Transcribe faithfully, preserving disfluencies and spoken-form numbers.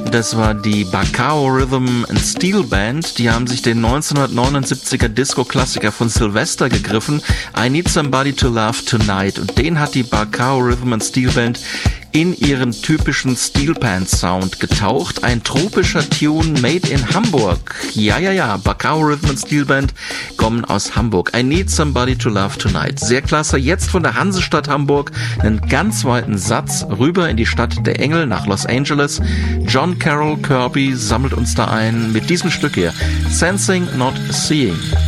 Das war die Bacao Rhythm and Steel Band. Die haben sich den neunzehnhundertneunundsiebziger Disco-Klassiker von Sylvester gegriffen, I Need Somebody to Love Tonight. Und den hat die Bacao Rhythm and Steel Band in ihren typischen Steel Pants Sound getaucht. Ein tropischer Tune made in Hamburg. Ja, ja, ja, Bacao Rhythm and Steel Band kommen aus Hamburg. I Need Somebody to Love Tonight. Sehr klasse. Jetzt von der Hansestadt Hamburg einen ganz weiten Satz rüber in die Stadt der Engel nach Los Angeles. John Carroll Kirby sammelt uns da ein mit diesem Stück hier. Sensing, Not Seeing.